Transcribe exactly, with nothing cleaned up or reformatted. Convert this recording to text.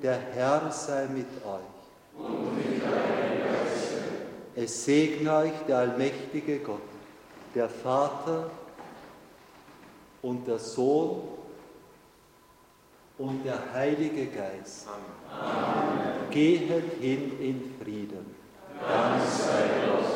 Der Herr sei mit euch. Und mit deinem Geiste. Es segne euch der allmächtige Gott, der Vater und der Sohn und der Heilige Geist. Amen. Gehet hin in Frieden. Dank sei Gott.